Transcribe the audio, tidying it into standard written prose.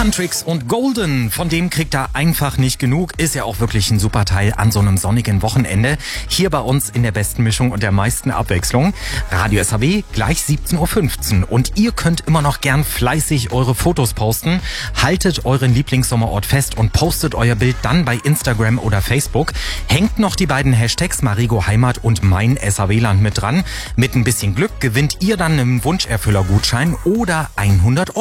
Huntrix und Golden, von dem kriegt er einfach nicht genug. Ist ja auch wirklich ein super Teil an so einem sonnigen Wochenende. Hier bei uns in der besten Mischung und der meisten Abwechslung. Radio SAW, gleich 17.15 Uhr. Und ihr könnt immer noch gern fleißig eure Fotos posten. Haltet euren Lieblingssommerort fest und postet euer Bild dann bei Instagram oder Facebook. Hängt noch die beiden Hashtags Marigo Heimat und Mein SAW-Land mit dran. Mit ein bisschen Glück gewinnt ihr dann einen Wunscherfüller-Gutschein oder 100 €